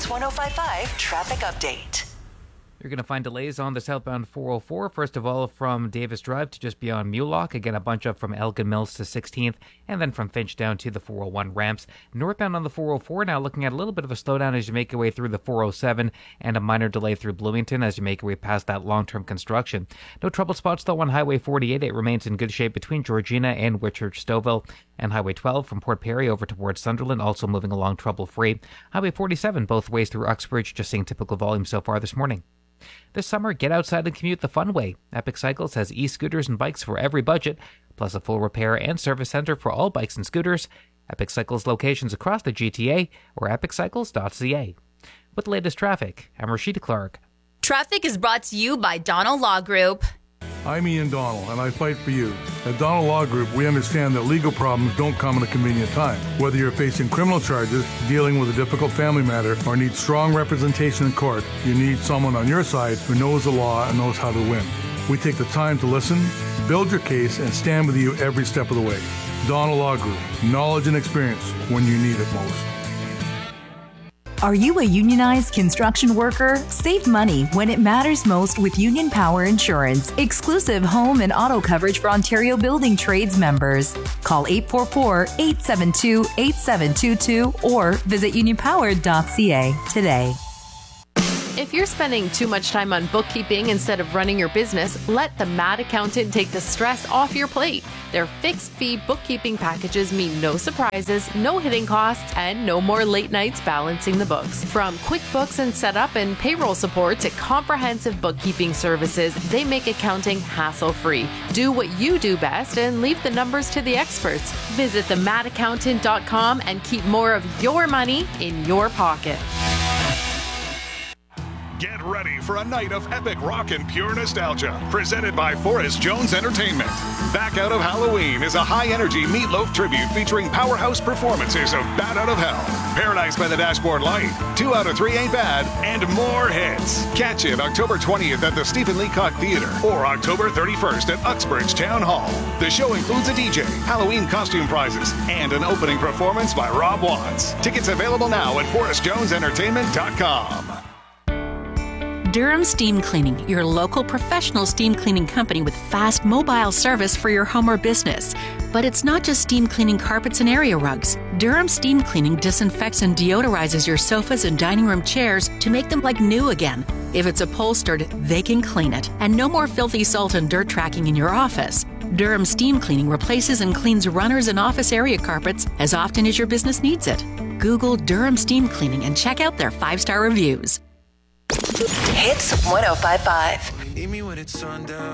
Hits 105.5 traffic update. You're going to find delays on the southbound 404. First of all, from Davis Drive to just beyond Mulock. Again, a bunch up from Elgin Mills to 16th, and then from Finch down to the 401 ramps. Northbound on the 404, now looking at a little bit of a slowdown as you make your way through the 407, and a minor delay through Bloomington as you make your way past that long-term construction. No trouble spots, though, on Highway 48. It remains in good shape between Georgina and Whitchurch-Stouffville, and Highway 12 from Port Perry over towards Sunderland, also moving along trouble-free. Highway 47 both ways through Uxbridge, just seeing typical volume so far this morning. This summer, get outside and commute the fun way. Epic Cycles has e-scooters and bikes for every budget, plus a full repair and service center for all bikes and scooters. Epic Cycles locations across the GTA or epiccycles.ca. With the latest traffic, I'm Rashida Clark. Traffic is brought to you by Donald Law Group. I'm Ian Donald, and I fight for you. At Donald Law Group, we understand that legal problems don't come at a convenient time. Whether you're facing criminal charges, dealing with a difficult family matter, or need strong representation in court, you need someone on your side who knows the law and knows how to win. We take the time to listen, build your case, and stand with you every step of the way. Donald Law Group, knowledge and experience when you need it most. Are you a unionized construction worker? Save money when it matters most with Union Power Insurance. Exclusive home and auto coverage for Ontario Building Trades members. Call 844-872-8722 or visit unionpower.ca today. If you're spending too much time on bookkeeping instead of running your business, let the Mad Accountant take the stress off your plate. Their fixed-fee bookkeeping packages mean no surprises, no hidden costs, and no more late nights balancing the books. From QuickBooks and setup and payroll support to comprehensive bookkeeping services, they make accounting hassle-free. Do what you do best and leave the numbers to the experts. Visit themadaccountant.com and keep more of your money in your pocket. Get ready for a night of epic rock and pure nostalgia, presented by Forrest Jones Entertainment. Back Out of Halloween is a high-energy Meatloaf tribute featuring powerhouse performances of Bat Out of Hell, Paradise by the Dashboard Light, 2 Out of 3 Ain't Bad, and more hits. Catch it October 20th at the Stephen Leacock Theatre or October 31st at Uxbridge Town Hall. The show includes a DJ, Halloween costume prizes, and an opening performance by Rob Watts. Tickets available now at forrestjonesentertainment.com. Durham Steam Cleaning, your local professional steam cleaning company with fast mobile service for your home or business. But it's not just steam cleaning carpets and area rugs. Durham Steam Cleaning disinfects and deodorizes your sofas and dining room chairs to make them like new again. If it's upholstered, they can clean it. And no more filthy salt and dirt tracking in your office. Durham Steam Cleaning replaces and cleans runners and office area carpets as often as your business needs it. Google Durham Steam Cleaning and check out their 5-star reviews. Hits 105.5. Meet me when it's sundown.